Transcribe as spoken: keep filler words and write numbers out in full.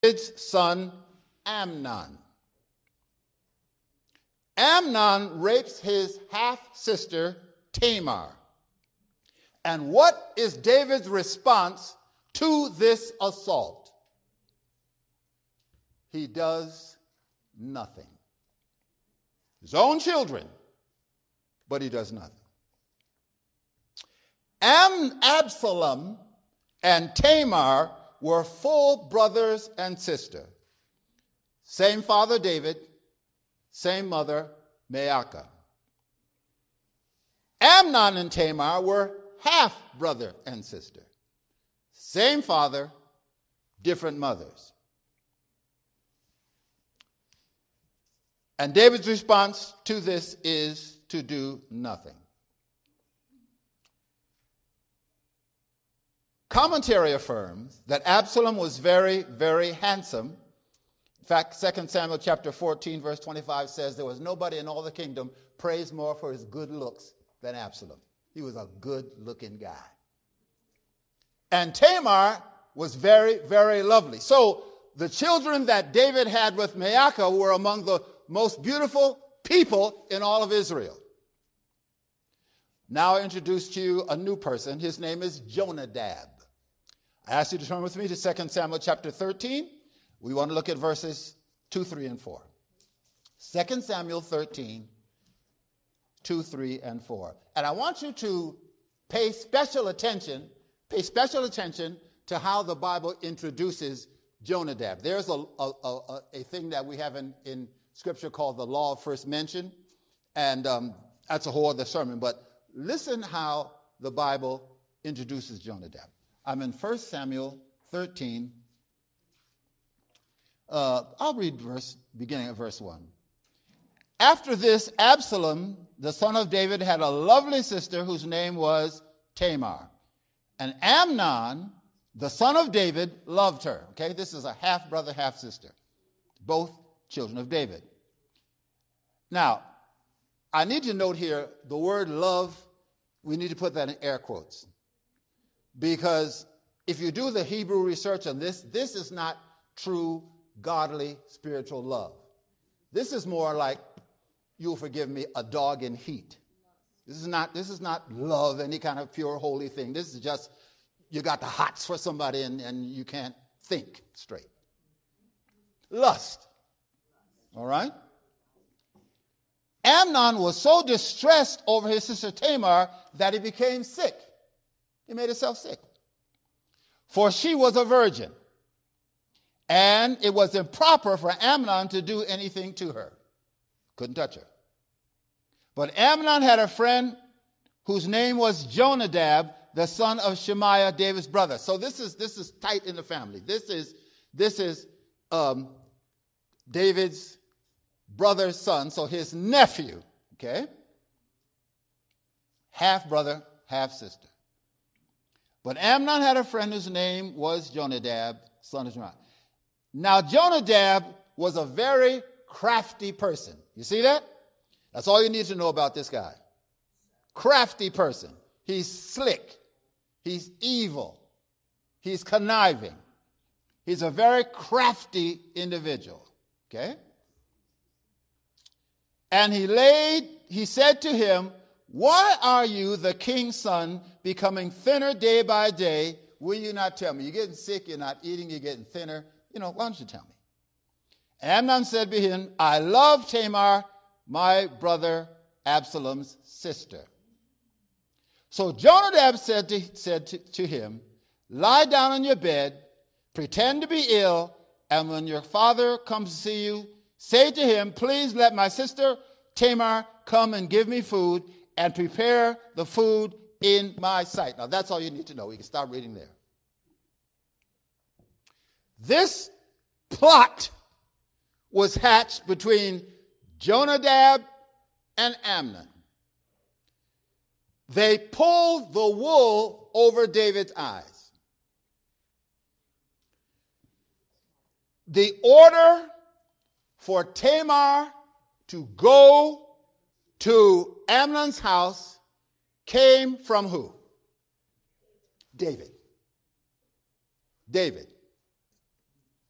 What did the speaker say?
David's son Amnon. Amnon rapes his half-sister Tamar. And what is David's response to this assault? He does nothing. His own children, but he does nothing. Am- Absalom and Tamar were full brothers and sister. Same father David, same mother Maacah. Amnon and Tamar were half brother and sister. Same father, different mothers. And David's response to this is to do nothing. Commentary affirms that Absalom was very, very handsome. In fact, Second Samuel chapter fourteen, verse twenty-five says there was nobody in all the kingdom praised more for his good looks than Absalom. He was a good-looking guy. And Tamar was very, very lovely. So the children that David had with Maacah were among the most beautiful people in all of Israel. Now I introduce to you a new person. His name is Jonadab. I ask you to turn with me to Second Samuel chapter thirteen. We want to look at verses two, three, and four. Second Samuel thirteen, two, three, and four. And I want you to pay special attention, pay special attention to how the Bible introduces Jonadab. There's a, a, a, a thing that we have in, in Scripture called the law of first mention, and um, that's a whole other sermon. But listen how the Bible introduces Jonadab. I'm in First Samuel thirteen. Uh, I'll read verse, beginning at verse one. After this, Absalom, the son of David, had a lovely sister whose name was Tamar. And Amnon, the son of David, loved her. Okay, this is a half-brother, half-sister. Both children of David. Now, I need to note here the word love, we need to put that in air quotes. Because if you do the Hebrew research on this, this is not true, godly, spiritual love. This is more like, you'll forgive me, a dog in heat. This is not, this is not love, any kind of pure, holy thing. This is just, you got the hots for somebody and, and you can't think straight. Lust. All right? Amnon was so distressed over his sister Tamar that he became sick. He made himself sick. For she was a virgin, and it was improper for Amnon to do anything to her. Couldn't touch her. But Amnon had a friend whose name was Jonadab, the son of Shemaiah, David's brother. So this is this is tight in the family. This is this is um, David's brother's son, so his nephew. Okay, half brother, half sister. But Amnon had a friend whose name was Jonadab, son of Shemaiah. Now Jonadab was a very crafty person. You see that? That's all you need to know about this guy. Crafty person. He's slick. He's evil. He's conniving. He's a very crafty individual. Okay? And he laid, he said to him, why are you, the king's son, becoming thinner day by day? Will you not tell me? You're getting sick, you're not eating, you're getting thinner. You know, why don't you tell me? Amnon said to him, I love Tamar, my brother Absalom's sister. So Jonadab said to, said to, to him, lie down on your bed, pretend to be ill, and when your father comes to see you, say to him, please let my sister Tamar come and give me food and prepare the food in my sight. Now that's all you need to know. We can start reading there. This plot was hatched between Jonadab and Amnon. They pulled the wool over David's eyes. The order for Tamar to go to Amnon's house came from who? David. David.